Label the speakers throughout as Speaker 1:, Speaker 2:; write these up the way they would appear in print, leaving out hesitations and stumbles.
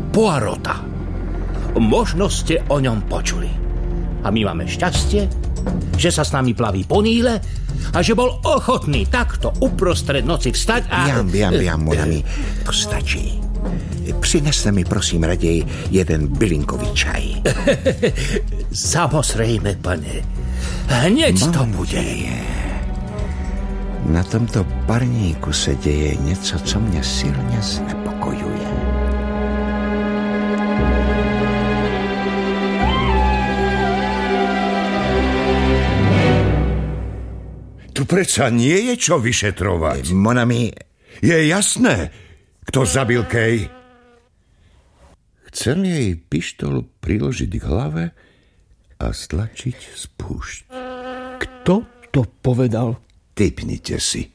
Speaker 1: Poirota. Možno ste o ňom počuli. A my máme šťastie, že sa s nami plaví po Níle a že bol ochotný takto uprostred noci vstať a...
Speaker 2: Biam, Monami, to stačí. Přineste mi prosím raději jeden bylinkový čaj.
Speaker 1: Samozrejme, pane. Hneď to bude.
Speaker 2: Na tomto parníku se děje něco, co mě silně znepokojuje.
Speaker 3: Tu predsa nie je čo vyšetrovať.
Speaker 2: Monami...
Speaker 3: Je jasné, kto zabil Kay.
Speaker 4: Chcel jej pištolu priložiť k hlave a stlačiť spúšť.
Speaker 5: Kto to povedal?
Speaker 4: Tipnite si.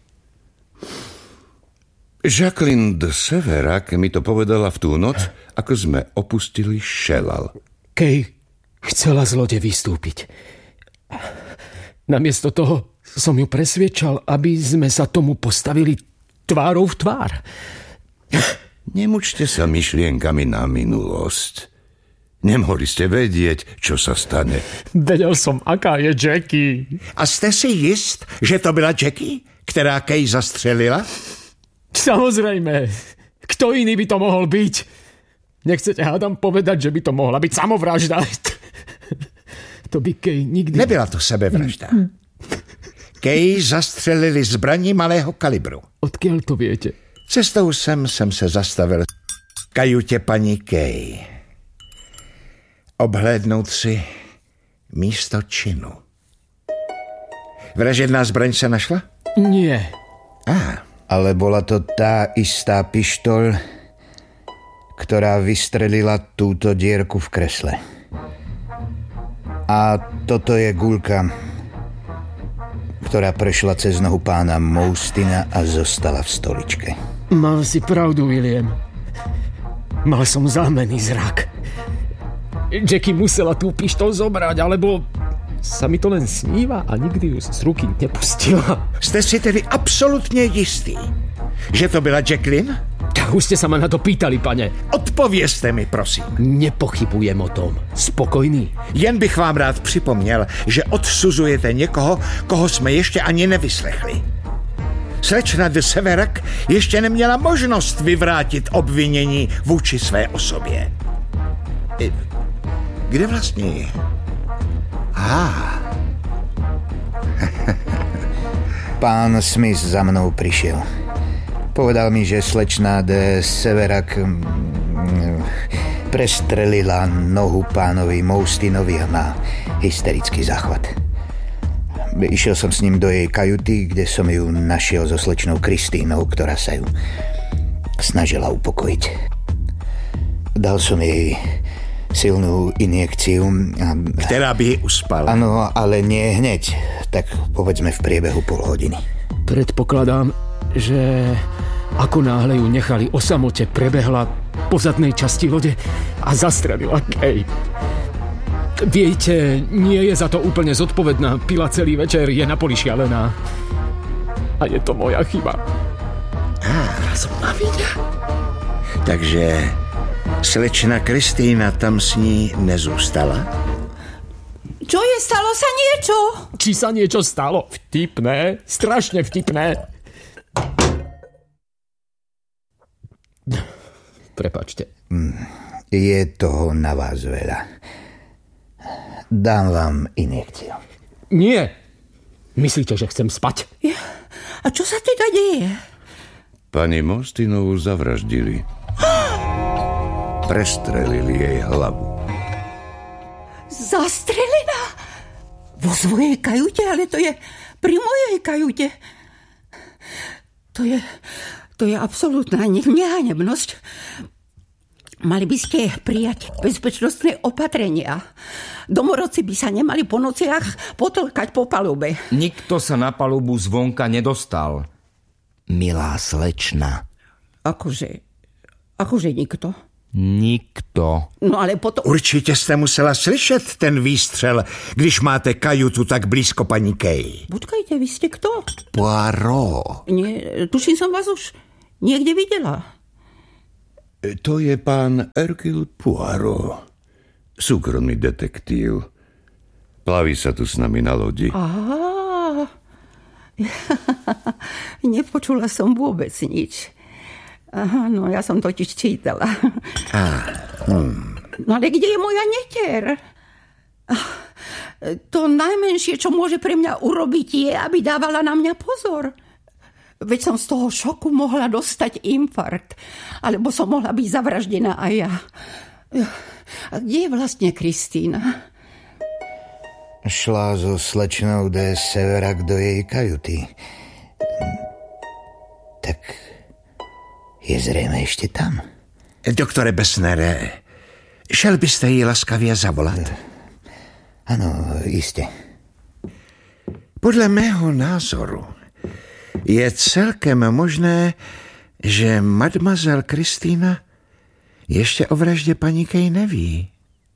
Speaker 4: Jacqueline de Severac mi to povedala v tú noc, ako sme opustili Šelal.
Speaker 5: Kay chcela z lode vystúpiť. Namiesto toho som ju presviečal, aby sme sa tomu postavili tvárou v tvár.
Speaker 4: Nemučte sa myšlienkami na minulosť. Nemohli ste vedieť, čo sa stane.
Speaker 5: Vedel som, aká je Jackie.
Speaker 2: A jste si jist, že to byla Jackie, která Kay zastřelila?
Speaker 5: Samozrejme. Kto iný by to mohol byť? Nechcete hádam povedať, že by to mohla byť samovražda? To by Kay nikdy...
Speaker 2: Nebyla to sebevražda. Kay zastřelili zbraní malého kalibru.
Speaker 5: Odkiaľ to viete?
Speaker 2: Cestou jsem se zastavil v kajutě paní Kay. Obhlédnout si místo činu. Vražedná zbraň se našla?
Speaker 5: Nie.
Speaker 6: Ale bola to tá istá pištoľ, ktorá vystrelila túto dierku v kresle. A toto je guľka, ktorá prešla cez nohu pána Moustina a zostala v stoličke.
Speaker 5: Mal si pravdu, William. Mal som zámenný zrak. Jackie musela tú pištol zobrať, alebo sa mi to len sníva a nikdy ju z ruky nepustila.
Speaker 2: Jste si tedy absolutně jistý, že to byla Jacqueline?
Speaker 5: Už ste sa ma na to pýtali, pane.
Speaker 2: Odpovězte mi, prosím.
Speaker 5: Nepochybujem o tom. Spokojný.
Speaker 2: Jen bych vám rád připomněl, že odsuzujete někoho, koho jsme ještě ani nevyslechli. Slečna de Severac ještě neměla možnost vyvrátit obvinění vůči své osobě. Kde vlastně je?
Speaker 6: Pán Smith za mnou prišiel. Povedal mi, že slečná de Severac prestrelila nohu pánovi Moustinovi a má hysterický záchvat. Išiel som s ním do jej kajuty, kde som ju našiel so slečnou Kristínou, ktorá sa ju snažila upokojiť. Dal som jej silnú injekciu.
Speaker 2: Ktorá by jej uspala.
Speaker 6: Áno, ale nie hneď. Tak povedzme v priebehu pol hodiny.
Speaker 5: Predpokladám, že ako náhle ju nechali o samote, prebehla po zadnej časti lode a zastrelila Kay. Viete, nie je za to úplne zodpovedná. Pila celý večer, je na poli šialená. A je to moja chyba. Ja som na vine.
Speaker 2: Takže slečna Kristýna tam s ní nezůstala?
Speaker 7: Čo je, stalo sa niečo?
Speaker 5: Či sa niečo stalo? Vtipné, strašne vtipné. Prepáčte.
Speaker 6: Je toho na vás veľa. Dám vám injekciu.
Speaker 5: Nie. Myslíte, že chcem spať?
Speaker 7: A čo sa teda deje?
Speaker 4: Pani Moustinovú zavraždili. Prestrelili jej hlavu.
Speaker 7: Zastrelená? Vo svojej kajute? Ale to je pri mojej kajute. To je absolútna nehanebnosť. Mali by ste prijať bezpečnostné opatrenia. Domorodci by sa nemali po nociach potlkať po palube.
Speaker 8: Nikto sa na palubu zvonka nedostal. Milá slečna.
Speaker 7: Akože nikto?
Speaker 8: Nikto.
Speaker 7: No ale potom...
Speaker 2: Určitě jste musela slyšet ten výstřel, když máte kajutu tak blízko paní Kay.
Speaker 7: Počkajte, vy ste kto?
Speaker 2: Poirot.
Speaker 7: Nie, tuším som vás už niekde videla.
Speaker 4: To je pán Hercule Poirot, súkromný detektív. Plaví sa tu s nami na lodi.
Speaker 7: Nepočula som vôbec nič. Aha, no ja som totiž čítala. No ale kde je moja netier? To najmenšie, čo môže pre mňa urobiť, je, aby dávala na mňa pozor. Veď som z toho šoku mohla dostať infarkt. Alebo som mohla byť zavraždená aj ja. A kde je vlastne Kristína?
Speaker 6: Šla so slečnou de Severac do jej kajuty. Tak je zrejme ešte tam.
Speaker 2: Doktore Besnere, šel byste ji laskavě zavolat?
Speaker 6: Ano, iste.
Speaker 2: Podle mého názoru je celkem možné, že mademoiselle Kristýna ještě o vraždě paní Kay neví.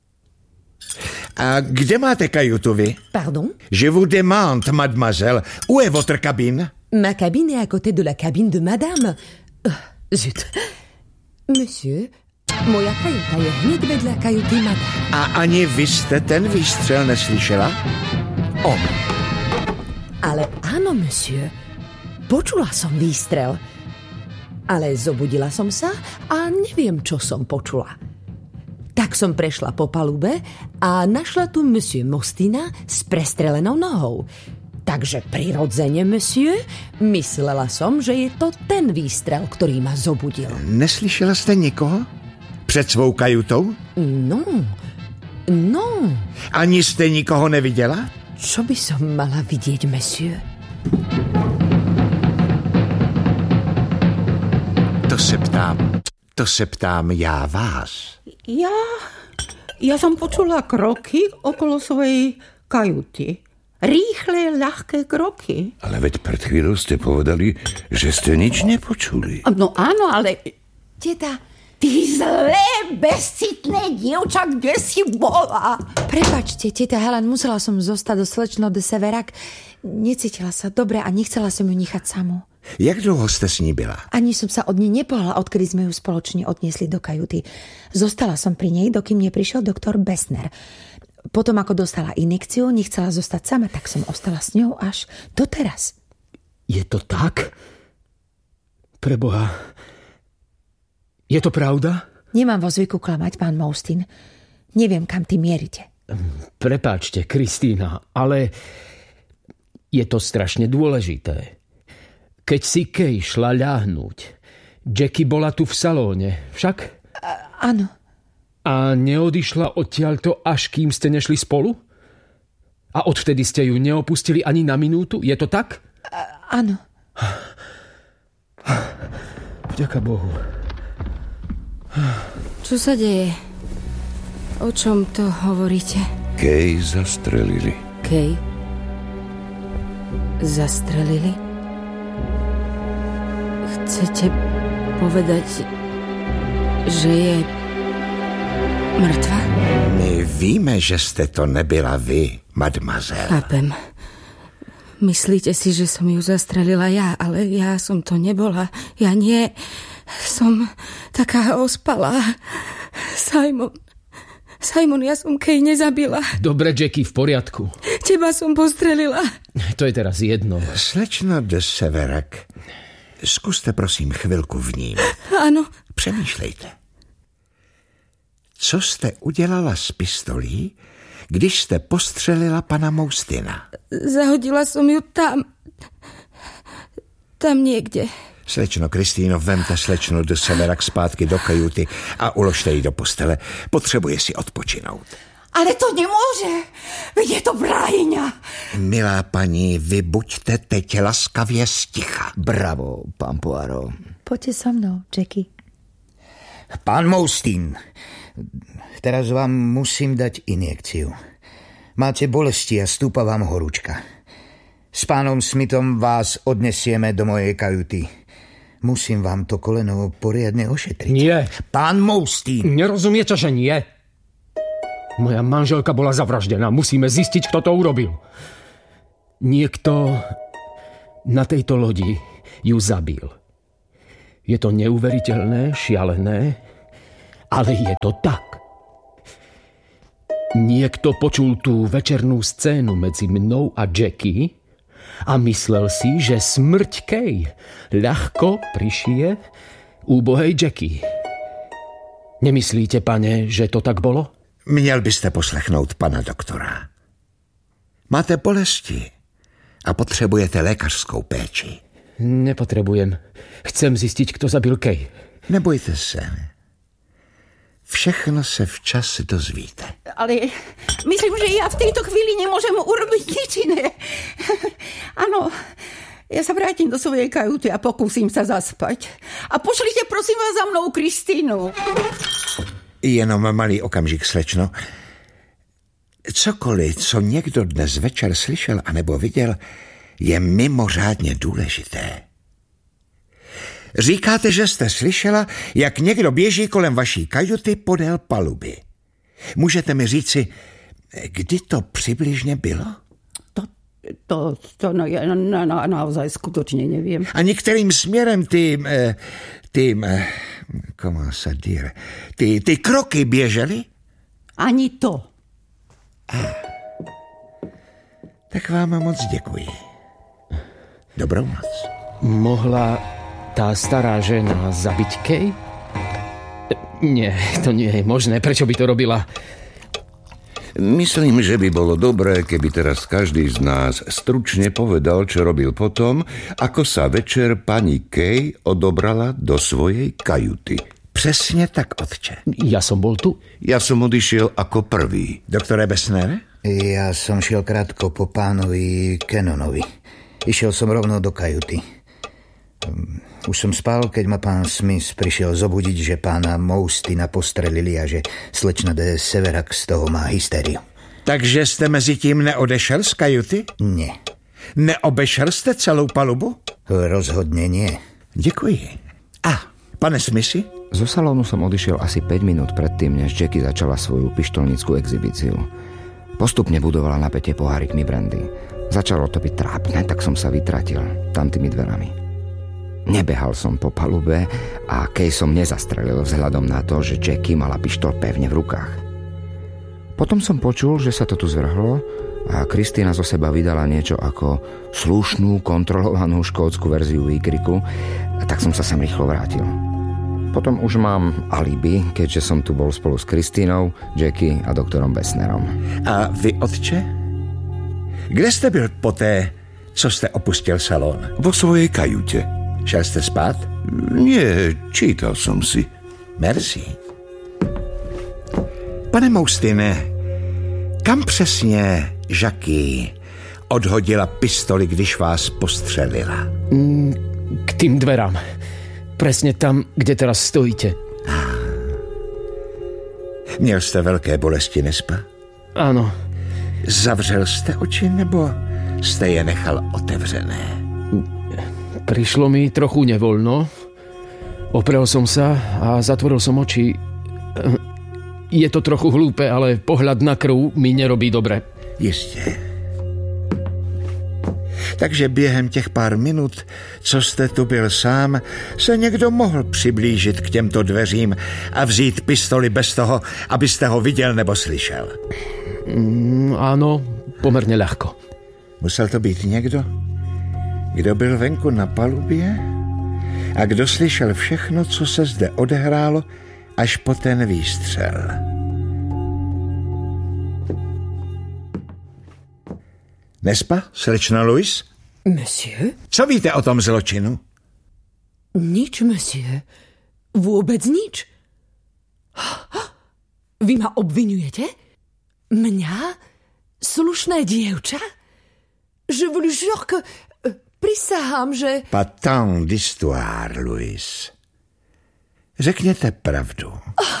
Speaker 2: A kde máte kajutu vy?
Speaker 9: Pardon?
Speaker 2: Je vous demande, mademoiselle, où est votre cabine?
Speaker 9: Ma cabine est à côté de la cabine de madame. Zut. Monsieur, moja kajuta je hneď vedľa kajuty madame.
Speaker 2: A ani vy jste ten výstřel neslyšela?
Speaker 9: Ale áno, monsieur. Počula som výstrel. Ale zobudila som sa a neviem, čo som počula. Tak som prešla po palube a našla tu monsieur Mostina s prestrelenou nohou. Takže prirodzene, monsieur, myslela som, že je to ten výstrel, ktorý ma zobudil.
Speaker 2: Neslyšela jste nikoho? Před svou kajutou?
Speaker 9: No.
Speaker 2: Ani jste nikoho neviděla?
Speaker 9: Čo by som mala vidieť, monsieur?
Speaker 2: To se ptám já vás.
Speaker 7: Ja som počula kroky okolo svojej kajuty. Rýchle, ľahké kroky.
Speaker 4: Ale veď pred chvíľou ste povedali, že ste nič nepočuli.
Speaker 7: No áno, ale...
Speaker 9: Teta,
Speaker 7: Ty zlé, bezcitné dievča, kde si bola?
Speaker 9: prepáčte, teta Helen, musela som zostať do slečnou de Severac. Necítila sa dobre a nechcela som ju nechať samú.
Speaker 2: Jak dlouho jste s ní byla?
Speaker 9: Ani som sa od nej nepohla, odkedy sme ju spoločne odniesli do kajuty. Zostala som pri nej, dokým neprišiel doktor Besner. Potom, ako dostala injekciu, nechcela zostať sama, tak som ostala s ňou až doteraz.
Speaker 5: Je to tak? Preboha. Je to pravda?
Speaker 9: Nemám vo zvyku klamať, pán Moustin. Neviem, kam ty mierite.
Speaker 5: Prepáčte, Kristína, ale je to strašne dôležité. Keď si Kay šla ľahnúť, Jackie bola tu v salóne, však?
Speaker 9: Áno.
Speaker 5: A neodišla odtiaľto, až kým ste nešli spolu? A odvtedy ste ju neopustili ani na minútu? Je to tak?
Speaker 9: Áno.
Speaker 5: Vďaka Bohu.
Speaker 10: Čo sa deje? O čom to hovoríte?
Speaker 4: Kay zastrelili.
Speaker 10: Kay? Zastrelili? Chcete povedať, že je mŕtva?
Speaker 2: My víme, že jste to nebyla vy, mademoiselle.
Speaker 10: Chápem. Myslíte si, že som ju zastrelila ja, ale ja som to nebola. Ja nie. Som taká ospalá. Simon, ja som Kay nezabila.
Speaker 5: Dobre, Jackie, v poriadku.
Speaker 10: Teba som postrelila.
Speaker 5: To je teraz jedno.
Speaker 2: Slečno de Severac, zkuste prosím chvilku vnímat.
Speaker 10: Áno.
Speaker 2: Přemýšlejte. Co jste udělala s pistolí, když jste postřelila pana Moustina?
Speaker 10: Zahodila som ju tam. Tam niekde.
Speaker 2: Slečno Kristýno, vemte slečnu de Severac zpátky do kajuty a uložte ji do postele. Potřebuje si odpočinout.
Speaker 7: Ale to nemôže. Veď je to bráhyňa.
Speaker 2: Milá paní, vy buďte teď laskavě sticha.
Speaker 6: Bravo, pán Poirot.
Speaker 9: Poďte so mnou, Jackie.
Speaker 6: Pán Moustin, teraz vám musím dať injekciu. Máte bolesti a stúpa vám horúčka. S pánom Smithom vás odnesieme do mojej kajuty. Musím vám to koleno poriadne ošetriť.
Speaker 5: Nie.
Speaker 6: Pán Moustin.
Speaker 5: Nerozumiete, že nie? Moja manželka bola zavraždená. Musíme zistiť, kto to urobil. Niekto na tejto lodi ju zabil. Je to neuveriteľné, šialené, Ale je to tak. Niekto počul tú večernú scénu medzi mnou a Jackie a myslel si, že smrť Kay ľahko prišije úbohej Jackie. Nemyslíte, pane, že to tak bolo?
Speaker 2: Měl byste poslechnout pana doktora. Máte bolesti a potřebujete lékařskou péči.
Speaker 5: Nepotrebujem. Chcem zistiť, kto zabil Kay.
Speaker 2: Nebojte se. Všechno se včas dozvíte.
Speaker 7: Ale myslím, že ja v tejto chvíli nemôžem urobiť nič iné. Áno, ja sa vrátim do svojej kajuty a pokúsim sa zaspať. A pošlite prosím vás za mnou Kristínu.
Speaker 2: Jenom malý okamžik, slečno. Cokoliv, co někdo dnes večer slyšel anebo viděl, je mimořádně důležité. Říkáte, že jste slyšela, jak někdo běží kolem vaší kajuty podél paluby. Můžete mi říci, kdy to přibližně bylo?
Speaker 7: To naozaj skutočne neviem.
Speaker 2: A některým směrem ty kroky běžely?
Speaker 7: Ani to.
Speaker 2: Tak vám moc děkuji. Dobrou noc.
Speaker 5: Mohla tá stará žena zabiť Kay? Nie, to nie je možné. Prečo by to robila?
Speaker 4: Myslím, že by bolo dobré, keby teraz každý z nás stručne povedal, čo robil potom, ako sa večer pani Kay odobrala do svojej kajuty.
Speaker 2: Přesně tak, otče.
Speaker 5: Ja som bol tu.
Speaker 4: Ja som odišiel ako prvý.
Speaker 2: Doktore Bessner?
Speaker 6: Ja som šiel krátko po pánovi Kennonovi. Išiel som rovno do kajuty. Už som spal, keď ma pán Smith prišiel zobudiť, že pána Moustina postrelili a že slečna de Severac z toho má hysteriu.
Speaker 2: Takže jste mezi tím neodešel z kajuty?
Speaker 6: Nie.
Speaker 2: Neobešel jste celou palubu?
Speaker 6: Rozhodne nie.
Speaker 2: Děkuji. A, pane Smithy?
Speaker 8: Zo salónu som odišiel asi 5 minút predtým, než Jackie začala svoju pištolnickú exhibíciu. Postupne budovala napätie pohárikmi brandy. Začalo to byť trápne, tak som sa vytratil tamtými dverami. Nebehal som po palube a Kay som nezastrelil vzhľadom na to, že Jackie mala pištol pevne v rukách. Potom som počul, že sa to tu zvrhlo a Kristína zo seba vydala niečo ako slušnú, kontrolovanú škótsku verziu výkriku, tak som sa sem rýchlo vrátil. Potom už mám alibi, keďže som tu bol spolu s Kristínou, Jackie a doktorom Bessnerom.
Speaker 2: A vy, otče? Kde jste byl poté, co jste opustil salón?
Speaker 4: Vo svojej kajute.
Speaker 2: Šel jste spát?
Speaker 4: Nie, čítal som si.
Speaker 2: Merci. Pane Moustine, kam přesně Jackie odhodila pistoli, když vás postřelila?
Speaker 5: K tým dverám. Presne tam, kde teraz stojíte.
Speaker 2: Měl jste velké bolesti, Nespa?
Speaker 5: Áno.
Speaker 2: Zavřel jste oči, nebo jste je nechal otevřené?
Speaker 5: Prišlo mi trochu nevoľno. Oprel som sa a zatvoril som oči. Je to trochu hlúpe, ale pohľad na krv mi nerobí dobre.
Speaker 2: Jistě. Takže během těch pár minut, co jste tu byl sám, se někdo mohl přiblížit k těmto dveřím a vzít pistoli bez toho, abyste ho viděl nebo slyšel.
Speaker 5: Áno, pomerne ľahko.
Speaker 2: Musel to být někdo, kdo byl venku na palubě a kdo slyšel všechno, co se zde odehrálo, až po ten výstřel. Nespa, slečna Louise?
Speaker 9: Monsieur?
Speaker 2: Co víte o tom zločinu?
Speaker 9: Nič, monsieur. Vôbec nič. Vy ma obvinujete? Mňa? Slušné dievča? Je vous le jure que... Prisahám, že...
Speaker 2: Pas tant d'histoire, Louise. Řekněte pravdu.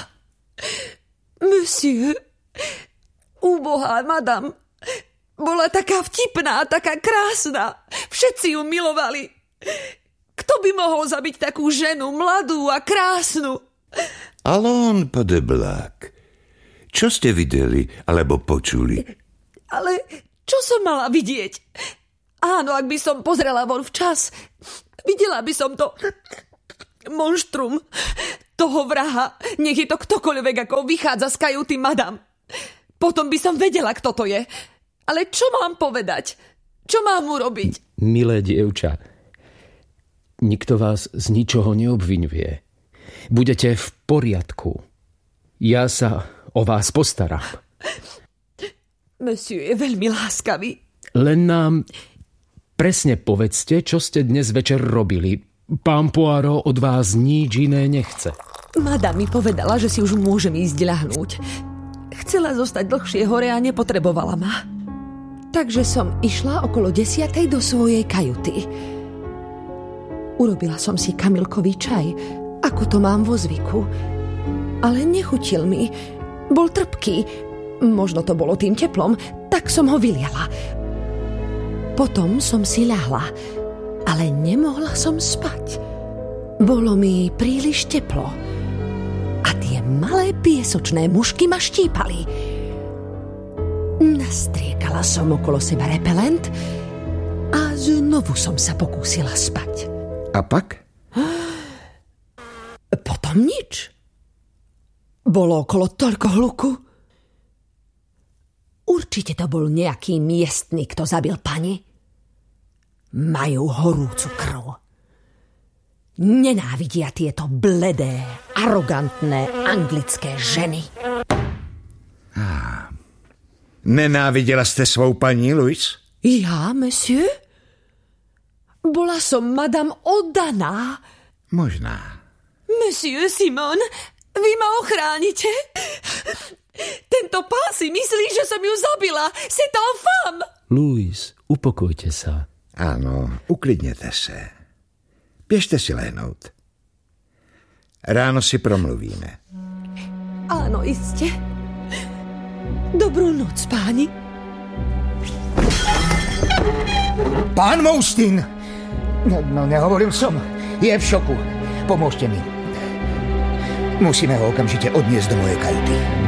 Speaker 9: Monsieur, úbohá madam, bola taká vtipná, taká krásna. Všetci ju milovali. Kto by mohol zabiť takú ženu, mladú a krásnu?
Speaker 4: Allons, pas de blague. Čo ste videli alebo počuli?
Speaker 9: Ale čo som mala vidieť? Áno, ak by som pozrela von včas, videla by som to monštrum. toho vraha, nech je to ktokoľvek, ako vychádza z kajuty madam. Potom by som vedela, kto to je. Ale čo mám povedať? Čo mám urobiť?
Speaker 5: Milé dievča, nikto vás z ničoho neobviňuje. Budete v poriadku. Ja sa o vás postaram.
Speaker 9: Monsieur je veľmi láskavý.
Speaker 5: Len nám presne povedzte, čo ste dnes večer robili. Pán Poirot od vás nič iné nechce.
Speaker 9: Madame mi povedala, že si už môžem ísť ľahnúť. Chcela zostať dlhšie hore a nepotrebovala ma. Takže som išla okolo 10:00 do svojej kajuty. Urobila som si kamilkový čaj, ako to mám vo zvyku. Ale nechutil mi. Bol trpký. Možno to bolo tým teplom, tak som ho vyliala. Potom som si ľahla, ale nemohla som spať. Bolo mi príliš teplo. A tie malé piesočné mušky ma štípali. Nastriekala som okolo seba repelent a znovu som sa pokúsila spať.
Speaker 2: A pak?
Speaker 9: Potom nič. Bolo okolo toľko hluku. Určite to bol nejaký miestny, kto zabil pani. Majú horúcu krv. Nenávidia tieto bledé, arogantné anglické ženy.
Speaker 2: Nenávidela ste svou paní, Louis?
Speaker 9: Ja, monsieur? Bola som madame oddaná.
Speaker 2: Možná.
Speaker 9: Monsieur Simon, vy ma ochránite? Tento pán si myslí, že som ju zabila. C'est infâme.
Speaker 5: Louis, upokojte sa.
Speaker 2: Áno, uklidnete sa. Biežte si lehnout. Ráno si promluvíme.
Speaker 9: Áno, iste. Dobrú noc, páni.
Speaker 6: Pán Moustin! No, nehovoril som. Je v šoku. Pomôžte mi. Musíme ho okamžite odniesť do mojej kajuty.